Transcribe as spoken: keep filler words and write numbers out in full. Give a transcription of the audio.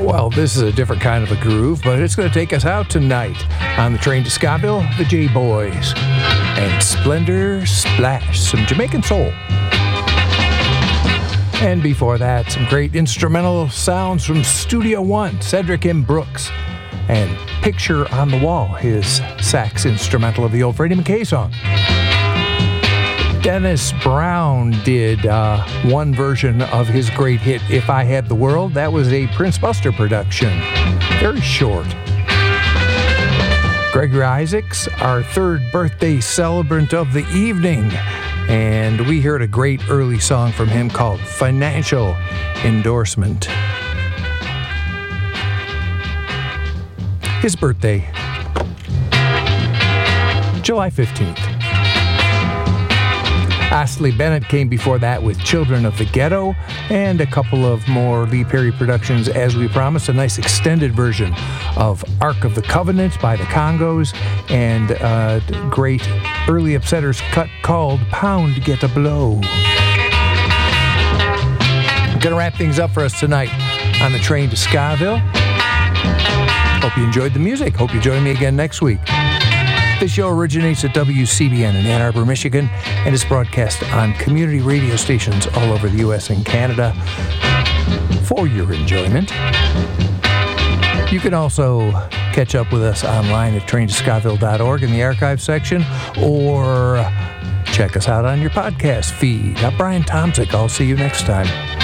Well, this is a different kind of a groove, but it's going to take us out tonight on the train to Scottville, the J-Boys, and Splendor Splash, some Jamaican soul. And before that, some great instrumental sounds from Studio One, Cedric M. Brooks, and Picture on the Wall, his sax instrumental of the old Freddie McKay song. Dennis Brown did uh, one version of his great hit, If I Had the World. That was a Prince Buster production. Very short. Gregory Isaacs, our third birthday celebrant of the evening. And we heard a great early song from him called Financial Endorsement. His birthday, July fifteenth. Astley Bennett came before that with Children of the Ghetto and a couple of more Lee Perry productions, as we promised, a nice extended version of Ark of the Covenant by the Congos and a great early Upsetters cut called Pound Get a Blow. I'm going to wrap things up for us tonight on the train to Scottville. Hope you enjoyed the music. Hope you join me again next week. This show originates at W C B N in Ann Arbor, Michigan, and is broadcast on community radio stations all over the U S and Canada for your enjoyment. You can also catch up with us online at train to scottville dot org in the archive section, or check us out on your podcast feed. I'm Brian Tomczyk. I'll see you next time.